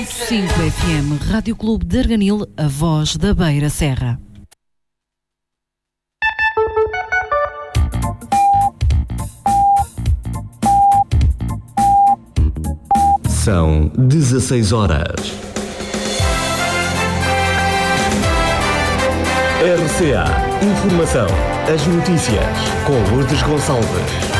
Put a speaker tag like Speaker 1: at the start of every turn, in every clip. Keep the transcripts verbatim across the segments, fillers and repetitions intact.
Speaker 1: cinco F M, Rádio Clube de Arganil, a voz da Beira Serra.
Speaker 2: São dezesseis horas. R C A Informação. As notícias com Lourdes Gonçalves.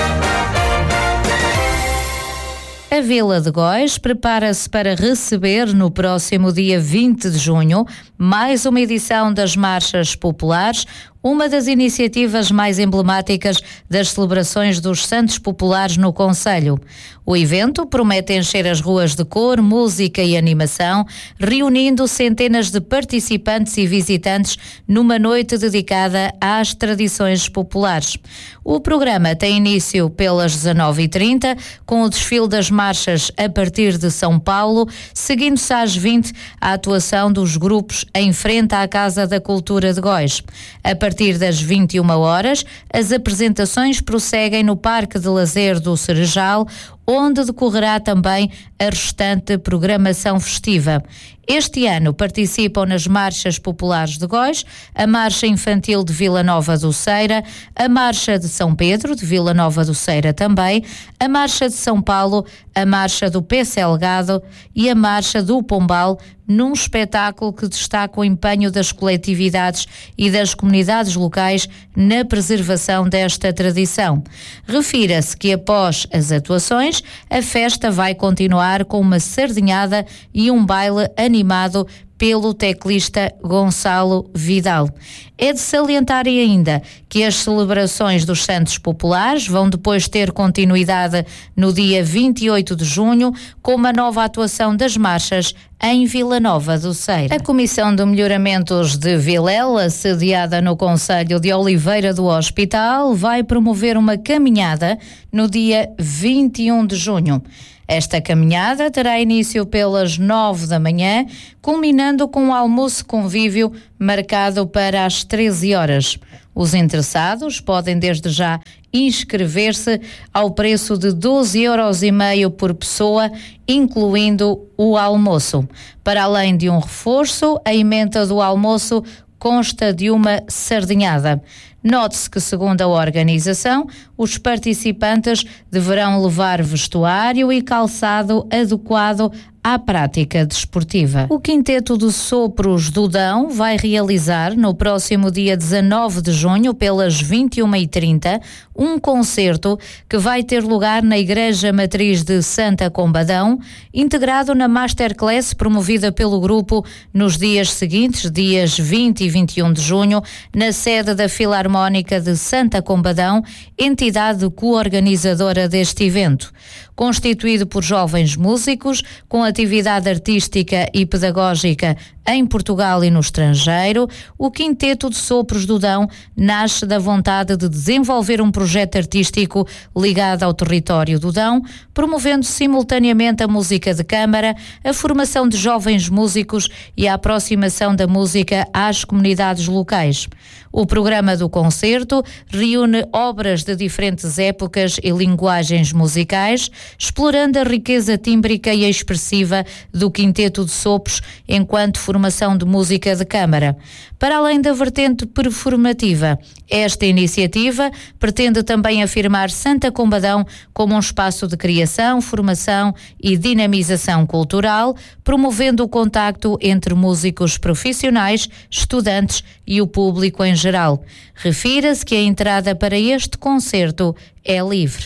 Speaker 3: A Vila de Góis prepara-se para receber, no próximo dia vinte de junho, mais uma edição das Marchas Populares, uma das iniciativas mais emblemáticas das celebrações dos Santos Populares no concelho. O evento promete encher as ruas de cor, música e animação, reunindo centenas de participantes e visitantes numa noite dedicada às tradições populares. O programa tem início pelas dezanove e trinta, com o desfile das marchas a partir de São Paulo, seguindo-se às vinte a atuação dos grupos em frente à Casa da Cultura de Góis. A A partir das vinte e uma horas, as apresentações prosseguem no Parque de Lazer do Cerejal, onde decorrerá também a restante programação festiva. Este ano participam nas Marchas Populares de Góis, a Marcha Infantil de Vila Nova do Ceira, a Marcha de São Pedro, de Vila Nova do Ceira também, a Marcha de São Paulo, a Marcha do Pé Salgado e a Marcha do Pombal, num espetáculo que destaca o empenho das coletividades e das comunidades locais na preservação desta tradição. Refira-se que após as atuações, a festa vai continuar com uma sardinhada e um baile animado pelo teclista Gonçalo Vidal. É de salientar ainda que as celebrações dos Santos Populares vão depois ter continuidade no dia vinte e oito de junho, com uma nova atuação das marchas em Vila Nova do Ceira. A Comissão de Melhoramentos de Vilela, sediada no concelho de Oliveira do Hospital, vai promover uma caminhada no dia vinte e um de junho. Esta caminhada terá início pelas nove da manhã, culminando com um almoço convívio marcado para as treze horas. Os interessados podem desde já inscrever-se ao preço de doze euros e meio por pessoa, incluindo o almoço. Para além de um reforço, a emenda do almoço consta de uma sardinhada. Note-se que, segundo a organização, os participantes deverão levar vestuário e calçado adequado à prática desportiva. O Quinteto de Sopros do Dão vai realizar, no próximo dia dezanove de junho, pelas vinte e uma e trinta, um concerto que vai ter lugar na Igreja Matriz de Santa Combadão, integrado na Masterclass promovida pelo grupo nos dias seguintes, dias vinte e vinte e um de junho, na sede da Filarmónica de Santa Combadão, entidade coorganizadora deste evento. Constituído por jovens músicos com atividade artística e pedagógica em Portugal e no estrangeiro, o Quinteto de Sopros do Dão nasce da vontade de desenvolver um projeto artístico ligado ao território do Dão, promovendo simultaneamente a música de câmara, a formação de jovens músicos e a aproximação da música às comunidades locais. O programa do concerto reúne obras de diferentes épocas e linguagens musicais, explorando a riqueza tímbrica e expressiva do Quinteto de Sopros enquanto formação de música de câmara. Para além da vertente performativa, esta iniciativa pretende também afirmar Santa Combadão como um espaço de criação, formação e dinamização cultural, promovendo o contacto entre músicos profissionais, estudantes e o público em geral. Refira-se que a entrada para este concerto é livre.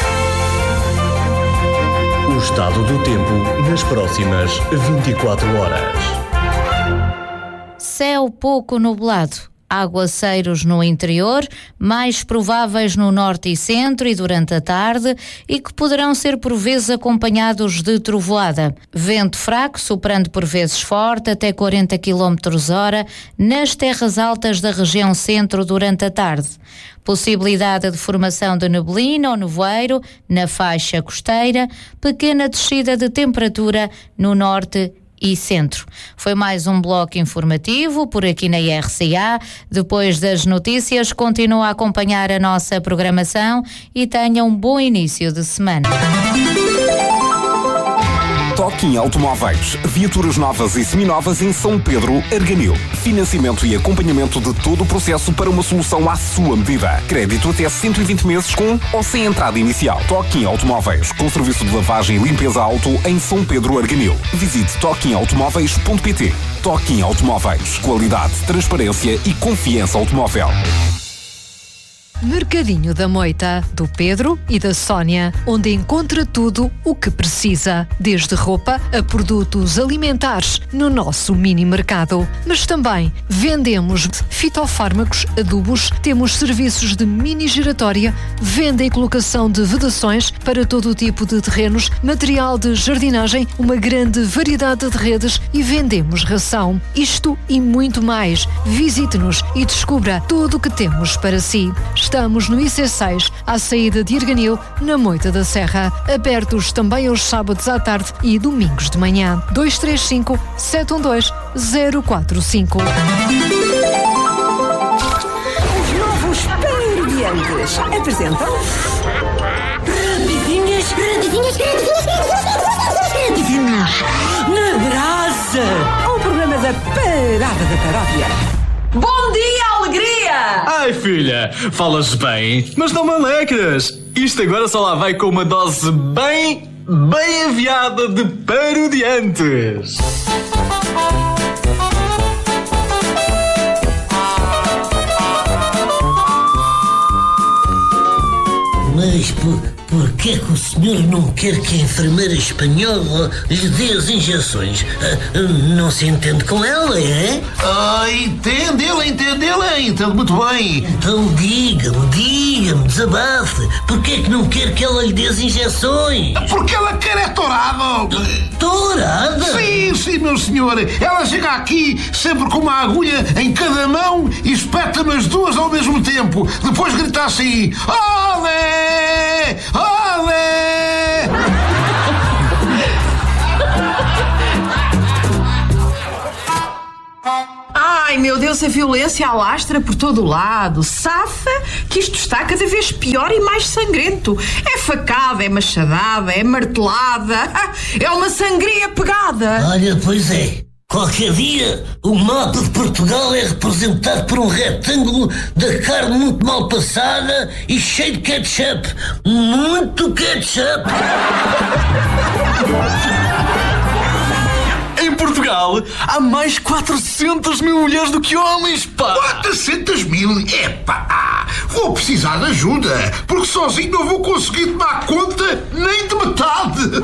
Speaker 2: O estado do tempo nas próximas vinte e quatro horas.
Speaker 3: Céu pouco nublado. Aguaceiros no interior, mais prováveis no norte e centro e durante a tarde, e que poderão ser por vezes acompanhados de trovoada. Vento fraco, soprando por vezes forte, até quarenta quilómetros hora, nas terras altas da região centro durante a tarde. Possibilidade de formação de neblina ou nevoeiro na faixa costeira, pequena descida de temperatura no norte e centro. Foi mais um bloco informativo por aqui na R C A. Depois das notícias, continua a acompanhar a nossa programação e tenha um bom início de semana.
Speaker 4: Toquim Automóveis. Viaturas novas e seminovas em São Pedro, Arganil. Financiamento e acompanhamento de todo o processo para uma solução à sua medida. Crédito até cento e vinte meses com ou sem entrada inicial. Toquim Automóveis, com serviço de lavagem e limpeza auto em São Pedro, Arganil. Visite toquim automóveis ponto pt. Toquim Automóveis. Qualidade, transparência e confiança automóvel.
Speaker 5: Mercadinho da Moita, do Pedro e da Sónia, onde encontra tudo o que precisa, desde roupa a produtos alimentares, no nosso mini mercado. Mas também vendemos fitofármacos, adubos, temos serviços de mini giratória, venda e colocação de vedações para todo o tipo de terrenos, material de jardinagem, uma grande variedade de redes e vendemos ração. Isto e muito mais. Visite-nos e descubra tudo o que temos para si. Estamos no I C seis, à saída de Arganil, na Moita da Serra. Abertos também aos sábados à tarde e domingos de manhã. dois três cinco, sete um dois, zero quatro cinco.
Speaker 6: Os novos Parodiantes apresentam... Rapidinhas, rapidinhas, rapidinhas, na brasa. O programa da Parada da Paródia.
Speaker 7: Bom dia, alegria!
Speaker 8: Ai, filha, falas bem, mas não me alegras. Isto agora só lá vai com uma dose bem, bem aviada de parodiantes.
Speaker 9: Mas por, por que é que o senhor não quer que a enfermeira espanhola lhe dê as injeções? Ah, não se entende com ela, é?
Speaker 10: Ah, entende, ela entende, ela entende muito bem.
Speaker 9: Então diga-me, diga-me, desabafe. Por que é que não quer que ela lhe dê as injeções?
Speaker 10: Porque ela quer é tourada.
Speaker 9: Tourada?
Speaker 10: Sim, sim, meu senhor. Ela chega aqui sempre com uma agulha em cada mão e espeta-me as duas ao mesmo tempo. Depois grita assim: olé! Olé!
Speaker 7: Ai, meu Deus, a violência alastra por todo o lado. Safa que isto está cada vez pior e mais sangrento. É facada, é machadada, é martelada. É uma sangria pegada.
Speaker 9: Olha, pois é. Qualquer dia, o mapa de Portugal é representado por um retângulo da carne muito mal passada e cheio de ketchup. Muito ketchup!
Speaker 8: Em Portugal, há mais quatrocentas mil mulheres do que homens, pá!
Speaker 10: quatrocentas mil? Epá! Vou precisar de ajuda, porque sozinho não vou conseguir tomar conta nem de metade!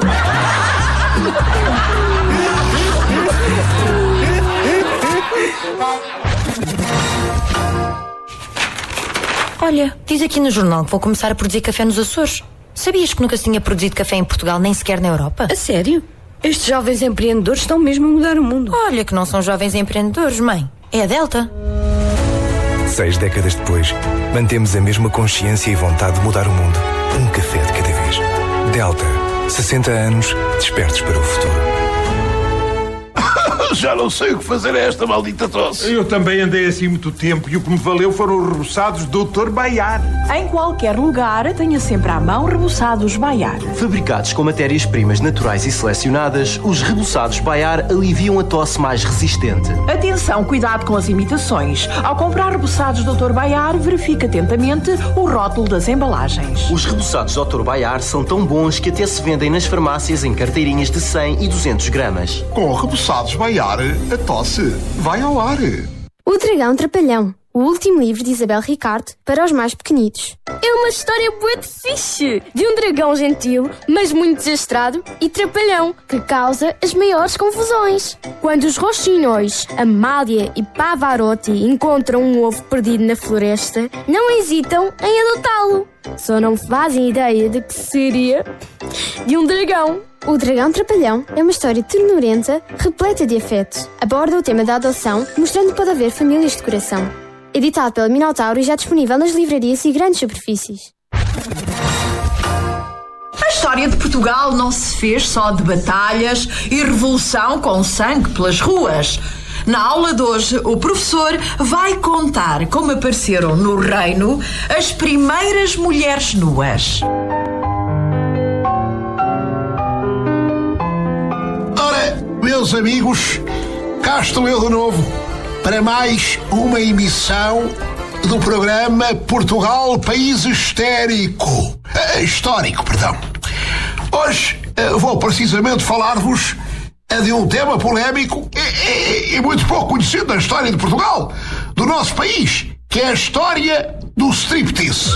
Speaker 11: Olha, diz aqui no jornal que vou começar a produzir café nos Açores. Sabias que nunca se tinha produzido café em Portugal, nem sequer na Europa?
Speaker 12: A sério? Estes jovens empreendedores estão mesmo a mudar o mundo.
Speaker 11: Olha que não são jovens empreendedores, mãe. É a Delta.
Speaker 13: Seis décadas depois, mantemos a mesma consciência e vontade de mudar o mundo. Um café de cada vez. Delta. sessenta anos, despertos para o futuro.
Speaker 10: Já não sei o que fazer a esta maldita tosse.
Speaker 14: Eu também andei assim muito tempo e o que me valeu foram os reboçados doutor Baiar.
Speaker 15: Em qualquer lugar, tenha sempre à mão reboçados Baiar.
Speaker 2: Fabricados com matérias-primas naturais e selecionadas, os reboçados Baiar aliviam a tosse mais resistente.
Speaker 15: Atenção, cuidado com as imitações. Ao comprar reboçados doutor Baiar, verifique atentamente o rótulo das embalagens.
Speaker 2: Os reboçados doutor Baiar são tão bons que até se vendem nas farmácias em carteirinhas de cem e duzentos gramas.
Speaker 10: Com reboçados Baiar, a tosse vai ao ar.
Speaker 16: O Dragão Trapalhão, o último livro de Isabel Ricardo para os mais pequenitos. É uma história bué de fixe, de um dragão gentil, mas muito desastrado e trapalhão, que causa as maiores confusões. Quando os roxinóis, Amália e Pavarotti encontram um ovo perdido na floresta, não hesitam em adotá-lo. Só não fazem ideia de que seria de um dragão. O Dragão Trapalhão é uma história ternurenta, repleta de afeto. Aborda o tema da adoção, mostrando que pode haver famílias de coração. Editado pela Minotauro e já disponível nas livrarias e grandes superfícies.
Speaker 7: A história de Portugal não se fez só de batalhas e revolução com sangue pelas ruas. Na aula de hoje, o professor vai contar como apareceram no reino as primeiras mulheres nuas.
Speaker 10: meus amigos, cá estou eu de novo para mais uma emissão do programa Portugal País Histérico. Uh, histórico, perdão. Hoje uh, vou precisamente falar-vos uh, de um tema polémico e, e, e muito pouco conhecido da história de Portugal, do nosso país, que é a história do striptease.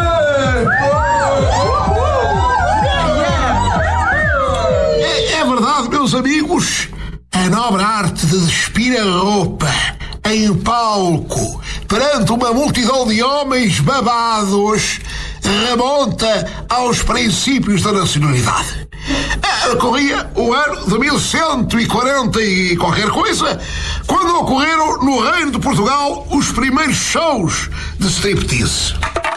Speaker 10: É, é verdade, meus amigos, a nobre arte de despir a roupa em palco perante uma multidão de homens babados remonta aos princípios da nacionalidade. Ocorria o ano de mil cento e quarenta e qualquer coisa, quando ocorreram no Reino de Portugal os primeiros shows de striptease.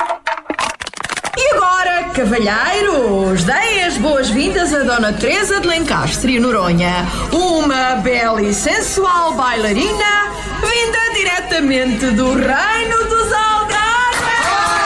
Speaker 7: E agora, cavalheiros, deem as boas-vindas a Dona Teresa de Lencastre e Noronha, uma bela e sensual bailarina vinda diretamente do Reino dos Algarves.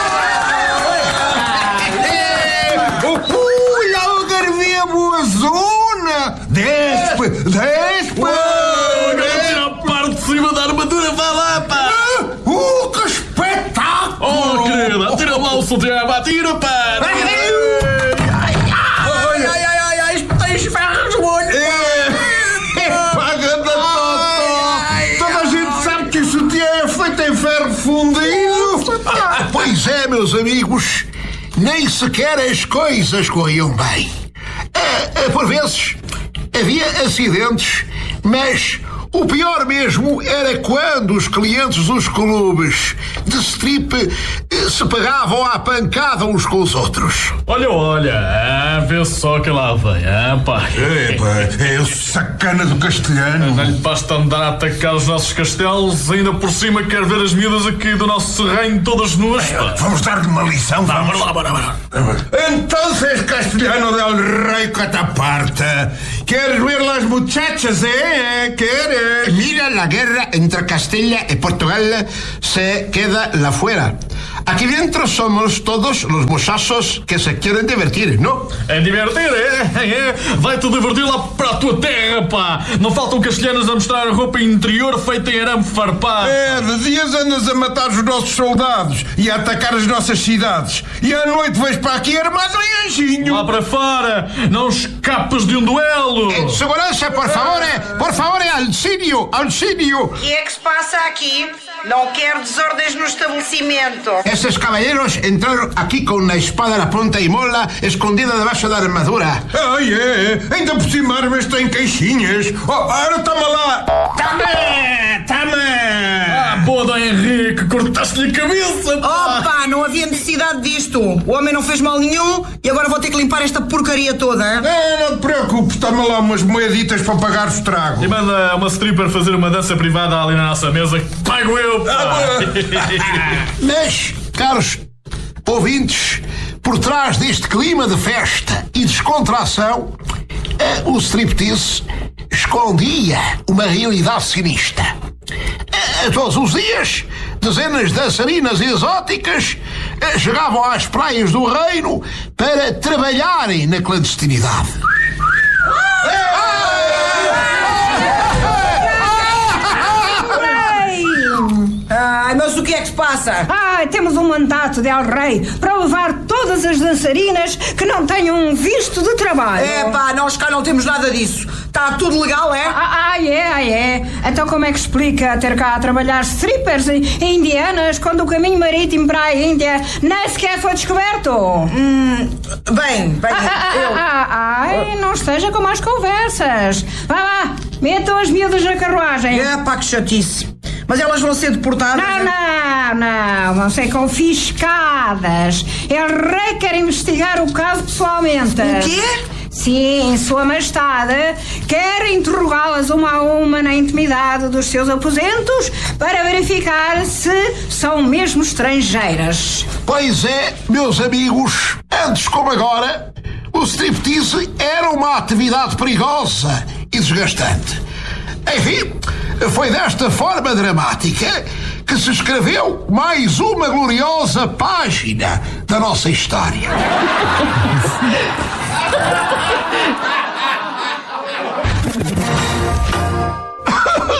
Speaker 10: Ui, Algarve, boa zona! Despe, despe!
Speaker 8: Tira a parte de cima da armadura, vai lá, pá!
Speaker 10: Uh, que espetáculo!
Speaker 8: Oh, querida, tira lá o sutiã, pá, tira, pá!
Speaker 7: Ai, ai, ai, ai, espetei ferros no olho!
Speaker 10: Paga da Totó! Toda a gente sabe que o sutiã é feito em ferro fundido! Pois é, meus amigos, nem sequer as coisas corriam bem. Por vezes havia acidentes, mas o pior mesmo era quando os clientes dos clubes de strip se pegavam à pancada uns com os outros.
Speaker 8: Olha, olha, ah, vê só que lá vem, ah, pá.
Speaker 10: Epa, é o sacana do castelhano.
Speaker 8: Não lhe basta andar a atacar os nossos castelos, ainda por cima quer ver as miúdas aqui do nosso terreno todas nuas, pá.
Speaker 10: Vamos dar-lhe uma lição, vamos.
Speaker 8: Bora lá, bora, bora.
Speaker 10: Entonces, castelhano del rey Cataparta, ¿quieres ver las muchachas, eh? ¿Quieres? Mira, la guerra entre Castilla y Portugal se queda la fuera. Aquí dentro somos todos los moçachos que se quieren divertir, ¿no?
Speaker 8: É divertir, é? é? Vai-te divertir lá para a tua terra, pá! Não faltam castelhanos a mostrar a roupa interior feita em arame farpado.
Speaker 14: É, de dias andas a matar os nossos soldados e a atacar as nossas cidades. E à noite vais para aqui armado em anjinho.
Speaker 8: Lá para fora! Não escapas de um duelo!
Speaker 10: Eh, segurança, por favor, eh, por favor, eh, auxílio, auxílio!
Speaker 17: O que é que se passa aqui? Não quero desordens no estabelecimento.
Speaker 10: Esses caballeros entraram aqui com a espada na ponta e mola escondida debaixo da armadura.
Speaker 14: Ai, é, ainda por cima armas têm queixinhas. Oh, ora, toma lá! Tama! Tama!
Speaker 8: Ah, boa, Dom Henrique, cortaste-lhe a cabeça! Pá.
Speaker 17: Opa, não havia necessidade disto. O homem não fez mal nenhum e agora vou ter que limpar esta porcaria toda. Hein?
Speaker 14: Não, não te preocupes, toma lá umas moeditas para pagar o estrago.
Speaker 8: E manda uma stripper fazer uma dança privada ali na nossa mesa, que pago eu!
Speaker 10: Mas, caros ouvintes, por trás deste clima de festa e descontração, o striptease escondia uma realidade sinistra. Todos os dias, dezenas de dançarinas exóticas chegavam às praias do reino para trabalharem na clandestinidade.
Speaker 17: Ai, mas o que é que se passa?
Speaker 18: Ah, temos um mandato de El Rei para levar todas as dançarinas que não tenham um visto de trabalho.
Speaker 17: É pá, nós cá não temos nada disso. Está tudo legal, é?
Speaker 18: Ah, ah, é, ah, é. Então como é que explica ter cá a trabalhar strippers e indianas quando o caminho marítimo para a Índia nem sequer foi descoberto?
Speaker 17: Hum, bem, bem,
Speaker 18: ah, ah,
Speaker 17: eu...
Speaker 18: Ah, ah, ai, não esteja com mais conversas. Vá lá, metam as miúdas na carruagem.
Speaker 17: É pá, que chatice. Mas elas vão ser deportadas?
Speaker 18: Não, não, não. Vão ser confiscadas. El Rei quer investigar o caso pessoalmente.
Speaker 17: O quê?
Speaker 18: Sim, Sua Majestade quer interrogá-las uma a uma na intimidade dos seus aposentos para verificar se são mesmo estrangeiras.
Speaker 10: Pois é, meus amigos, antes como agora, o striptease era uma atividade perigosa e desgastante. Enfim, foi desta forma dramática que se escreveu mais uma gloriosa página da nossa história.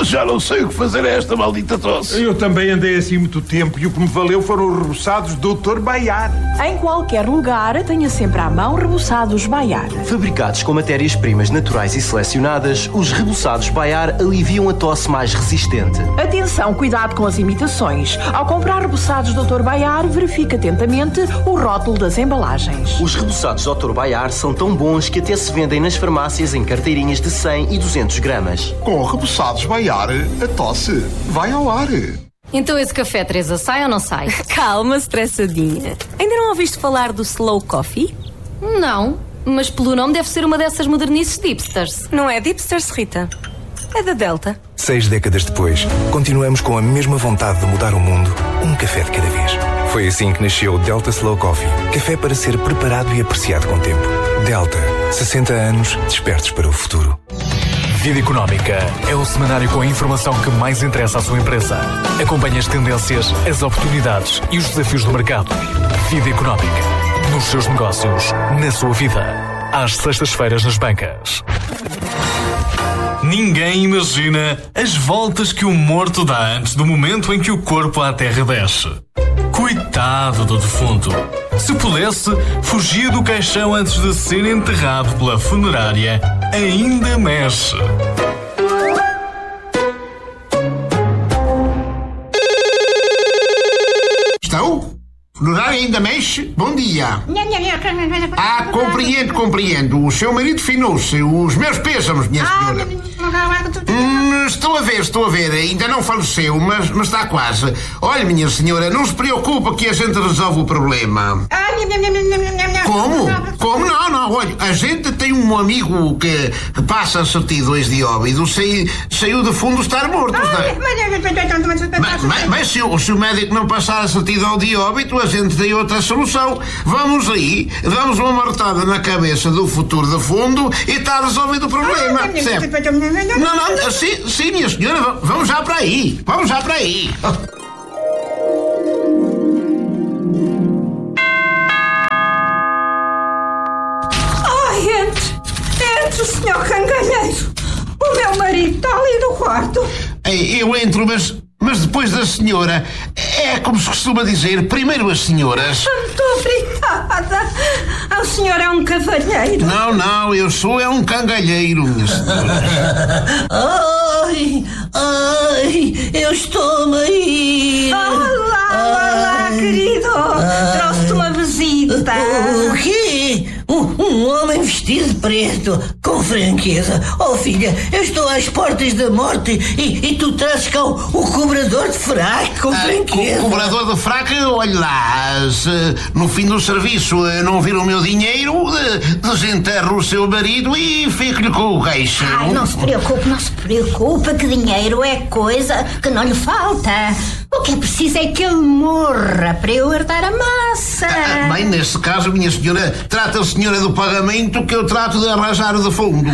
Speaker 14: já não sei o que fazer a esta maldita tosse.
Speaker 19: Eu também andei assim muito tempo e o que me valeu foram os reboçados doutor Baiar.
Speaker 15: Em qualquer lugar, tenha sempre à mão reboçados Baiar.
Speaker 2: Fabricados com matérias-primas naturais e selecionadas, os reboçados Baiar aliviam a tosse mais resistente.
Speaker 15: Atenção, cuidado com as imitações. Ao comprar reboçados doutor Baiar, verifique atentamente o rótulo das embalagens.
Speaker 2: Os reboçados doutor Baiar são tão bons que até se vendem nas farmácias em carteirinhas de cem e duzentos gramas.
Speaker 10: Com reboçados Baiar, a tosse vai ao ar.
Speaker 20: Então esse café, Teresa, sai ou não sai?
Speaker 21: Calma, estressadinha. Ainda não ouviste falar do Slow Coffee?
Speaker 20: Não, mas pelo nome deve ser uma dessas modernices de hipsters.
Speaker 21: Não é de hipsters, Rita. É da Delta.
Speaker 13: Seis décadas depois, continuamos com a mesma vontade de mudar o mundo, um café de cada vez. Foi assim que nasceu o Delta Slow Coffee. Café para ser preparado e apreciado com tempo. Delta, sessenta anos, despertos para o futuro.
Speaker 22: Vida Económica é o semanário com a informação que mais interessa à sua empresa. Acompanhe as tendências, as oportunidades e os desafios do mercado. Vida Económica. Nos seus negócios, na sua vida. Às sextas-feiras nas bancas.
Speaker 8: Ninguém imagina as voltas que o morto dá antes do momento em que o corpo à terra desce. Coitado do defunto. Se pudesse, fugia do caixão antes de ser enterrado pela funerária. Ainda mexe.
Speaker 10: Estão? Funerária ainda mexe? Bom dia. Ah, compreendo, compreendo. O seu marido finou-se. Os meus pêsames, minha senhora. Hum, estou a ver, estou a ver. Ainda não faleceu, mas, mas está quase. Olha, minha senhora, não se preocupa que a gente resolve o problema. Como? Como? Não, não. Olha, a gente tem um amigo que passa certidões de óbito. Sei, saiu de fundo estar morto. Mas, mas, mas se, o, se o médico não passar a certidão de óbito, a gente tem outra solução. Vamos aí, damos uma martada na cabeça do futuro defundo e está resolvido o problema. Não, não, sim, sim, minha senhora, vamos já para aí. Vamos já para aí.
Speaker 18: Ai, entre, entre, senhor Cangalheiro. O meu marido está ali no quarto.
Speaker 10: Ei, eu entro, mas... Mas depois da senhora, é como se costuma dizer, primeiro as senhoras.
Speaker 18: Muito obrigada. O senhor é um cavalheiro.
Speaker 10: Não, não, eu sou é um cangalheiro, minha senhora.
Speaker 9: Ai, ai, eu estou-me a ir.
Speaker 18: Olá, olá, querido. Trouxe-te uma visita.
Speaker 9: O, o quê? Um, um homem vestido de preto, com franqueza. Oh, filha, eu estou às portas da morte e, e tu trazes cá o, o cobrador de fraco, com franqueza.
Speaker 10: O cobrador de fraco, olha lá, se no fim do serviço não vir o meu dinheiro, desenterro o seu marido e fico-lhe com o resto.
Speaker 23: Ai, não se preocupe, não se preocupe, que dinheiro é coisa que não lhe falta. O que é preciso é que ele morra para eu herdar a massa.
Speaker 10: Ah, bem, nesse caso, minha senhora, trata a senhora do pagamento que eu trato de arranjar o de fundo.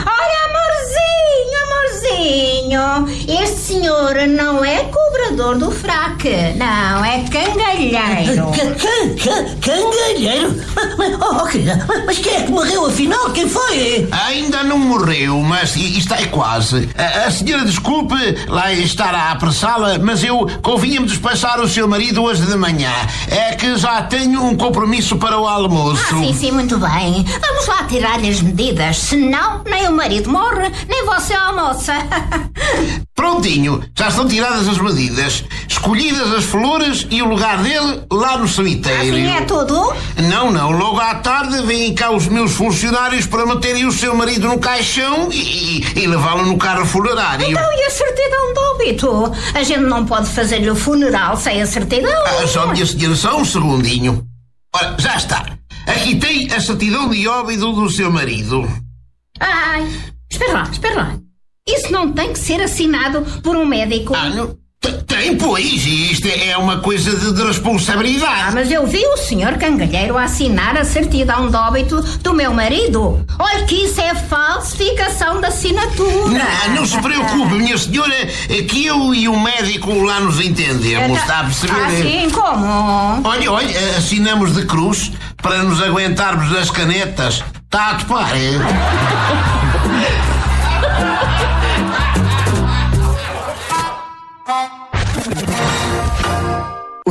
Speaker 23: Olha, amorzinho, amorzinho, este senhor não é cobrador do fraque, não, é cangalheiro.
Speaker 9: Cangalheiro? Oh, querida, mas quem é que morreu afinal? Quem foi?
Speaker 10: Ainda não morreu, mas está é quase. A, a senhora desculpe lá estar a apressá-la, mas eu convinha-me despachar o seu marido hoje de manhã. É que já tenho um compromisso para o almoço.
Speaker 23: Ah, sim, sim, muito bem. Vamos lá tirar-lhe as medidas, senão nem o marido morre, nem você almoça.
Speaker 10: Prontinho, já estão tiradas as medidas, escolhidas as flores e o lugar dele lá no cemitério.
Speaker 23: Assim é tudo?
Speaker 10: Não, não, logo à tarde vêm cá os meus funcionários para meterem o seu marido no caixão e, e levá-lo no carro funerário.
Speaker 23: Então e a certidão de óbito? A gente não pode fazer-lhe o funeral sem a certidão.
Speaker 10: Ah, só, minha senhora, só um segundinho. Ora, já está. Aqui tem a certidão de óbito do seu marido.
Speaker 23: Ai, espera lá, espera lá. Isso não tem que ser assinado por um médico.
Speaker 10: Ah, não. Tem, pois. Isto é uma coisa de, de responsabilidade.
Speaker 23: Ah, mas eu vi o senhor Cangalheiro assinar a certidão de óbito do meu marido. Olha que isso é falsificação de assinatura.
Speaker 10: Não, não se preocupe, minha senhora, que eu e o médico lá nos entendemos, está a perceber?
Speaker 23: Ah, sim, como?
Speaker 10: Olha, olha, assinamos de cruz para nos aguentarmos das canetas. Está a topar, é?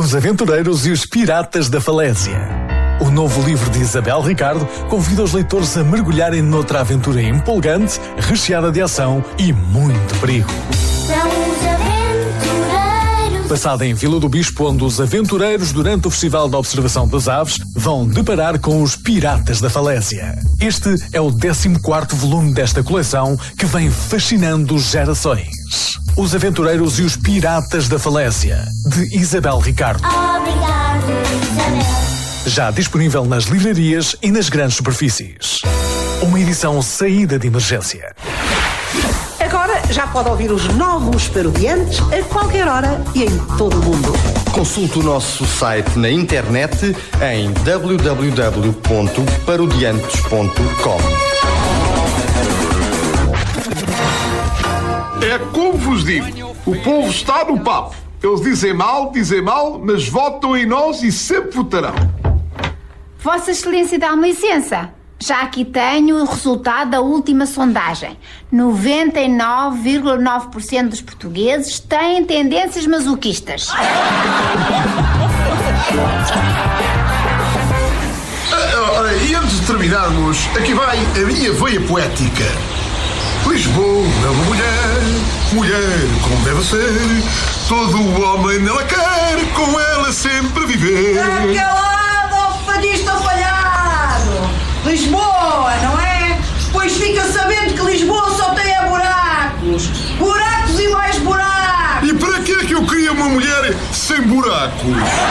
Speaker 22: Os Aventureiros e os Piratas da Falésia. O novo livro de Isabel Ricardo convida os leitores a mergulharem noutra aventura empolgante, recheada de ação e muito perigo.
Speaker 23: São os aventureiros.
Speaker 22: Passada em Vila do Bispo, onde os aventureiros, durante o Festival da Observação das Aves, vão deparar com os Piratas da Falésia. Este é o décimo quarto volume desta coleção que vem fascinando gerações. Os Aventureiros e os Piratas da Falésia, de Isabel Ricardo.
Speaker 23: Obrigado, Isabel.
Speaker 22: Já disponível nas livrarias e nas grandes superfícies. Uma edição saída de emergência.
Speaker 6: Agora já pode ouvir os novos Parodiantes a qualquer hora e em todo o mundo.
Speaker 2: Consulte o nosso site na internet em w w w ponto parodiantes ponto com.
Speaker 19: É como vos digo, o povo está no papo. Eles dizem mal, dizem mal, mas votam em nós e sempre votarão.
Speaker 1: Vossa Excelência dá-me licença. Já aqui tenho o resultado da última sondagem. noventa e nove vírgula nove por cento dos portugueses têm tendências masoquistas.
Speaker 10: E antes de terminarmos, aqui vai a minha veia poética. Lisboa é uma mulher, mulher como deve ser. Todo o homem nela quer, com ela sempre viver.
Speaker 17: Calado, fadista falhado! Lisboa, não é? Pois fica sabendo que Lisboa só tem é buracos. Buracos e mais buracos.
Speaker 10: E para que é que eu queria uma mulher sem buracos?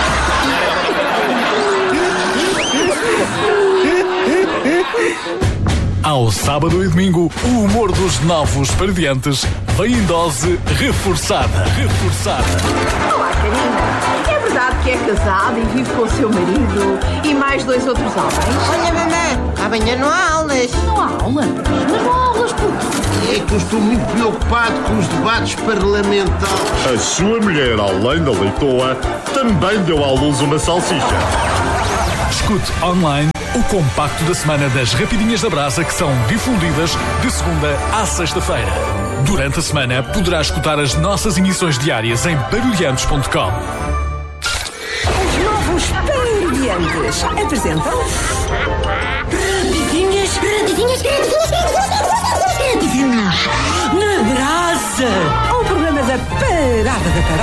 Speaker 22: Ao sábado e domingo, o humor dos novos Parodiantes vem em dose reforçada. Reforçada.
Speaker 15: Olá, Karina. É verdade que é casada e vive com o seu marido e mais dois outros homens?
Speaker 3: Olha, mamãe, amanhã não há aulas.
Speaker 15: Não há aulas? Mas não há aulas porquê?
Speaker 10: É que eu estou muito preocupado com os debates parlamentares.
Speaker 4: A sua mulher, além da leitoa, também deu à luz uma salsicha.
Speaker 22: Escute online o compacto da semana das Rapidinhas da Brasa, que são difundidas de segunda à sexta-feira. Durante a semana poderá escutar as nossas emissões diárias em barulhantes ponto com.
Speaker 6: Os novos Parodiantes apresentam
Speaker 23: Rapidinhas, rapidinhas, rapidinhas, rapidinhas.
Speaker 6: Na Brasa, um programa da Parada da Paródia.